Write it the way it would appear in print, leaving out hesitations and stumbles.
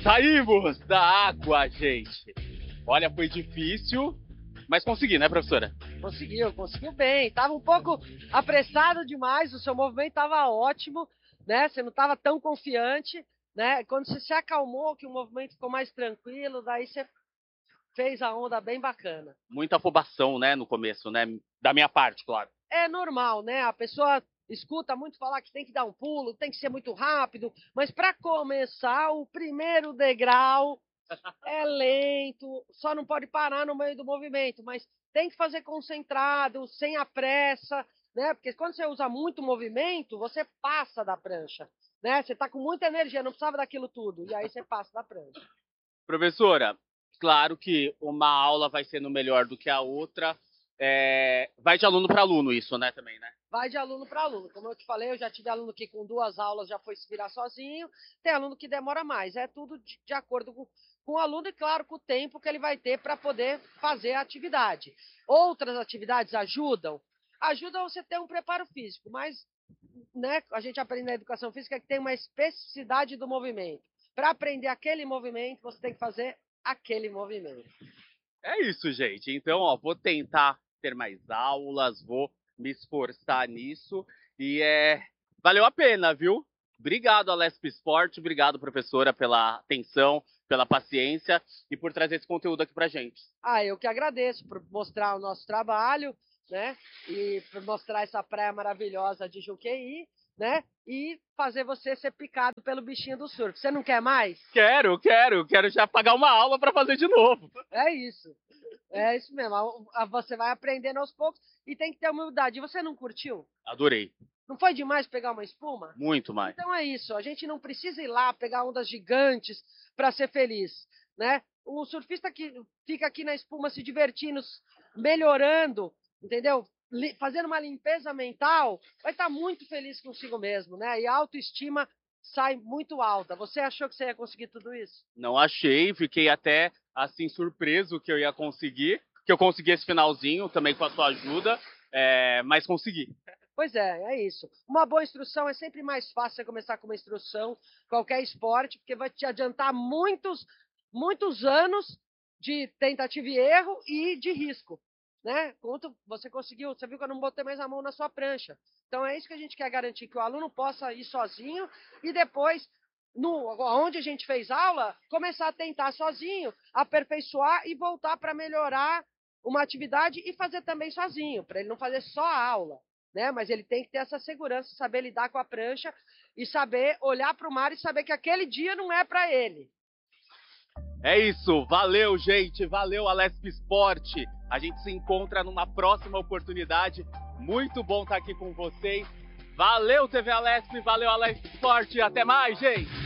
Saímos da água, gente. Olha, foi difícil, mas consegui, né, professora? Conseguiu bem. Tava um pouco apressado demais, o seu movimento tava ótimo, né? Você não tava tão confiante, né? Quando você se acalmou, que o movimento ficou mais tranquilo, daí você fez a onda bem bacana. Muita afobação, né, no começo, né? Da minha parte, claro. É normal, né? A pessoa escuta muito falar que tem que dar um pulo, tem que ser muito rápido, mas para começar, o primeiro degrau é lento, só não pode parar no meio do movimento, mas tem que fazer concentrado, sem a pressa, né? Porque quando você usa muito movimento, você passa da prancha, né? Você tá com muita energia, não precisava daquilo tudo, e aí você passa da prancha. Professora, claro que uma aula vai sendo melhor do que a outra. Vai de aluno para aluno isso, né, também, né? Vai de aluno para aluno. Como eu te falei, eu já tive aluno que com 2 aulas já foi se virar sozinho, tem aluno que demora mais. É tudo de acordo com o aluno e, claro, com o tempo que ele vai ter para poder fazer a atividade. Outras atividades ajudam você ter um preparo físico, mas né, a gente aprende na educação física que tem uma especificidade do movimento. Para aprender aquele movimento, você tem que fazer aquele movimento. É isso, gente. Então, ó, vou tentar ter mais aulas, vou me esforçar nisso e valeu a pena, viu? Obrigado, Alesp Sport, obrigado, professora, pela atenção, pela paciência e por trazer esse conteúdo aqui pra gente. Eu que agradeço por mostrar o nosso trabalho, né? E por mostrar essa praia maravilhosa de Juqueí, né? E fazer você ser picado pelo bichinho do surf. Você não quer mais? Quero já pagar uma aula para fazer de novo. É isso mesmo. Você vai aprendendo aos poucos e tem que ter humildade. E você não curtiu? Adorei. Não foi demais pegar uma espuma? Muito mais. Então é isso. A gente não precisa ir lá pegar ondas gigantes para ser feliz, né? O surfista que fica aqui na espuma se divertindo, melhorando, entendeu? Fazendo uma limpeza mental, vai estar muito feliz consigo mesmo, né? E a autoestima sai muito alta. Você achou que você ia conseguir tudo isso? Não achei, fiquei até assim surpreso que eu ia conseguir, que eu consegui esse finalzinho também com a sua ajuda, mas consegui. Pois é isso. Uma boa instrução é sempre mais fácil você começar com uma instrução, qualquer esporte, porque vai te adiantar muitos anos de tentativa e erro e de risco, né? Quanto você conseguiu, você viu que eu não botei mais a mão na sua prancha. Então é isso que a gente quer garantir, que o aluno possa ir sozinho e depois, onde a gente fez aula, começar a tentar sozinho, aperfeiçoar e voltar para melhorar uma atividade e fazer também sozinho, para ele não fazer só a aula. Né? Mas ele tem que ter essa segurança, saber lidar com a prancha e saber olhar para o mar e saber que aquele dia não é para ele. É isso, valeu, gente, valeu, Alesp Sport. A gente se encontra numa próxima oportunidade. Muito bom estar aqui com vocês. Valeu, TV Alesp, valeu, Alesp Sport. Até mais, gente.